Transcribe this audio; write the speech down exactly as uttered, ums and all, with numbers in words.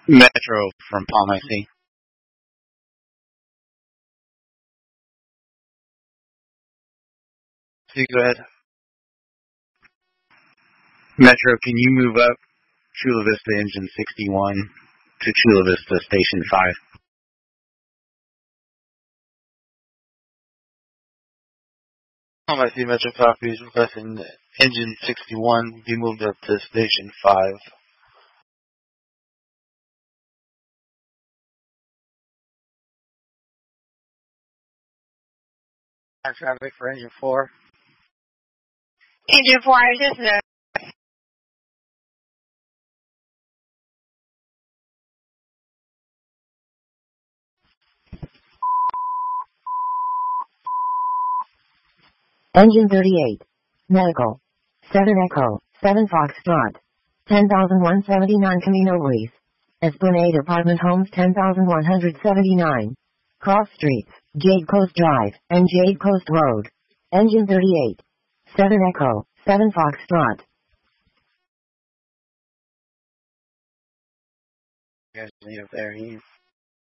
Metro from Palm I C. So you go ahead. Metro, can you move up Chula Vista Engine sixty-one to Chula Vista Station five? Palm I C Metro copies requesting Engine sixty-one be moved up to Station five. Traffic for Engine four. Engine four, is this the Engine thirty-eight. Medical. seven Echo, seven Foxtrot. ten thousand one hundred seventy-nine Camino Ruiz. Esplanade Apartment Homes ten thousand one hundred seventy-nine. Cross Streets, Jade Coast Drive, and Jade Coast Road. Engine thirty-eight. seven Echo, seven Foxtrot. You guys need up there. He